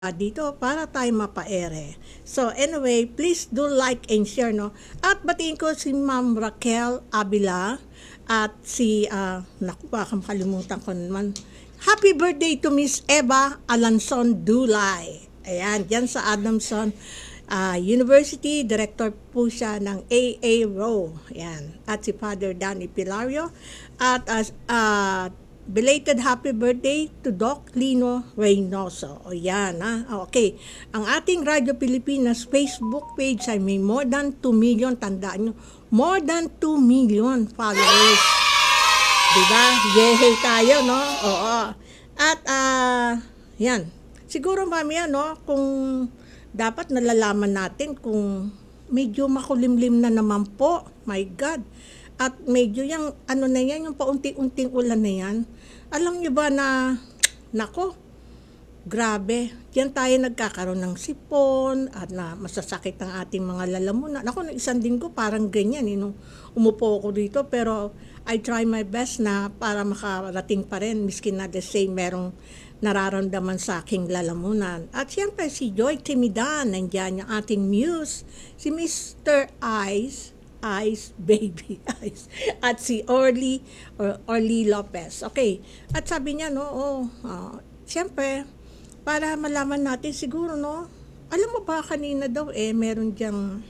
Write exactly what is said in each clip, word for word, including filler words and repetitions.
ah, dito para tayo mapaere. So anyway, please do like and share, no? At batiin ko si Ma'am Raquel Abila at si, uh, naku, baka makalimutan ko naman. Happy birthday to Miss Eva Alanson Dulay. Ayan, dyan sa Adamson uh, University, director po siya ng A A Row. Ayan. At si Father Danny Pilario. At as uh, belated happy birthday to Doc Lino Reynoso. O yan, ha? Okay. Ang ating Radyo Pilipinas Facebook page ay may more than two million. Tandaan nyo, more than two million followers. Diba? Yehey tayo, no? Oo. At, ah, uh, yan. Siguro, mamaya, no? Kung dapat nalalaman natin kung medyo makulimlim na naman po. My God. At medyo yung, ano na yan, yung paunti-unting ulan na yan. Alam nyo ba na, nako, grabe. Diyan tayo nagkakaroon ng sipon at na masasakit ang ating mga lalamunan. Ako, ng isang linggo parang ganyan. Eh, nung umupo ako dito, pero I try my best na para makarating pa rin. Miskin na the same, merong nararamdaman sa aking lalamunan. At siyempre, si Joy Timidan, nandiyan yung ating muse. Si Mister Ice, Ice, Baby Ice. At si Orly, or Orly Lopez. Okay. At sabi niya, no, oh, uh, siyempre, para malaman natin siguro, no, alam mo ba kanina daw, eh, meron diyang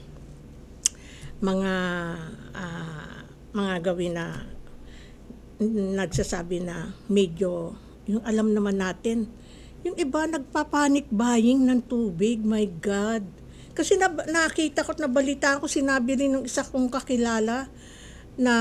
mga, uh, mga gawin na nagsasabi na medyo, yung alam naman natin, yung iba nagpapanik buying ng tubig, my God. Kasi na, nakita ko at nabalitaan ko, sinabi rin ng isa kong kakilala na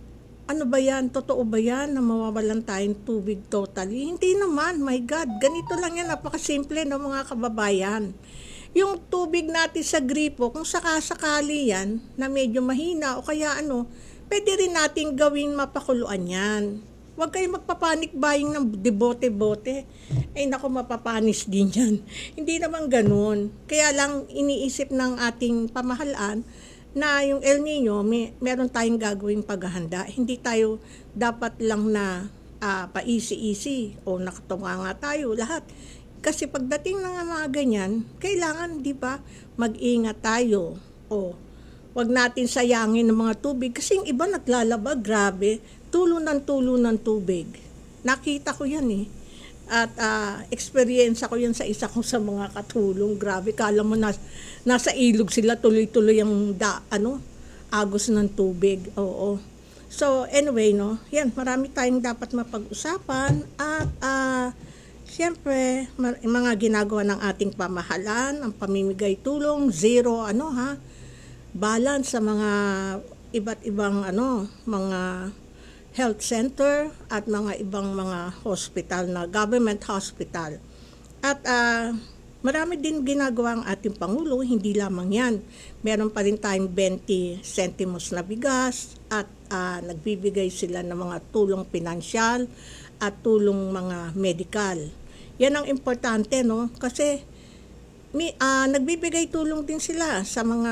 ano ba yan, totoo ba yan na mawawalan tayong tubig totally? Hindi naman, my God, ganito lang yan, napakasimple ng mga kababayan. Yung tubig natin sa gripo, kung sakasakali yan na medyo mahina o kaya ano, pwede rin natin gawing mapakuluan yan. Huwag kayo magpapanik buying ng debote-bote. Ay naku, mapapanis din yan. Hindi naman ganun. Kaya lang iniisip ng ating pamahalaan na yung El Nino, may, meron tayong gagawing paghahanda. Hindi tayo dapat lang na uh, paisi-isi o nakatunga nga tayo lahat. Kasi pagdating ng mga ganyan, kailangan, di ba, mag-ingat tayo. O, wag natin sayangin ng mga tubig. Kasi yung iba naglalaba, grabe, tulo ng tulo ng tubig. Nakita ko yan eh. At uh, experience ko yan sa isa ko sa mga katulong. Grabe, kala mo na, nasa ilog sila, tuloy-tuloy ang da, ano, agos ng tubig. Oo. So, anyway, no, yan, marami tayong dapat mapag-usapan. At, uh, siyempre, mar- mga ginagawa ng ating pamahalaan, ang pamimigay tulong, zero, ano ha, balance sa mga iba't ibang, ano, mga health center at mga ibang mga hospital na government hospital. At uh, marami din ginagawa ang ating Pangulo, hindi lamang yan. Meron pa rin tayong twenty centimos na bigas at uh, nagbibigay sila ng mga tulong pinansyal at tulong mga medical. Yan ang importante, no? Kasi mi, uh, nagbibigay tulong din sila sa mga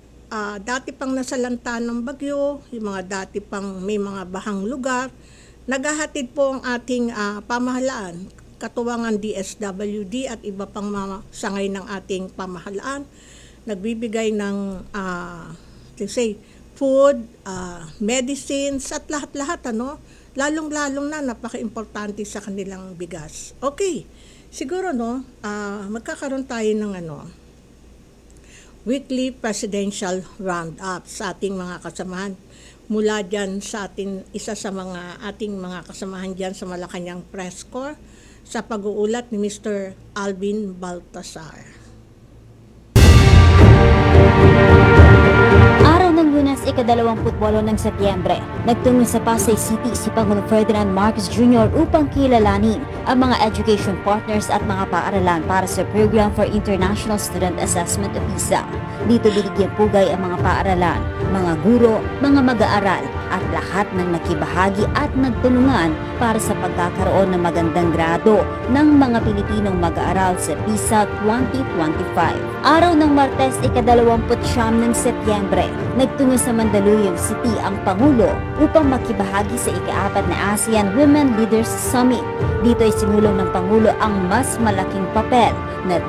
Uh, dati pang nasalanta ng bagyo, yung mga dati pang may mga bahang lugar, naghahatid po ang ating uh, pamahalaan, katuwangan D S W D at iba pang mga sangay ng ating pamahalaan, nagbibigay ng uh, let's say, food, uh, medicines at lahat-lahat, ano, lalong-lalong na napaka-importante sa kanilang bigas. Okay, siguro, no, uh, magkakaroon tayo ng ano, weekly presidential roundup sa ating mga kasamahan. Mula dyan sa ating, isa sa mga ating mga kasamahan dyan sa Malacanang Press Corps sa pag-uulat ni Mister Alvin Baltasar. Araw ng Lunes, ikadalawamput walo ng Setyembre, nagtungo sa Pasay City si Pangulong Ferdinand Marcos Junior upang kilalanin ang mga education partners at mga paaralan para sa Program for International Student Assessment o PISA. Dito binigyan pugay ang mga paaralan, mga guro, mga mag-aaral at lahat ng nakibahagi at nagtulungan para sa pagkakaroon ng magandang grado ng mga Pilipinong mag-aaral sa PISA twenty twenty-five. Araw ng Martes, ikadalawamput siyam ng Setyembre, nagtungo sa Mandaluyong City ang Pangulo upang makibahagi sa ika-apat na ASEAN Women Leaders Summit. Dito ay ay sinulong ng Pangulo ang mas malaking papel na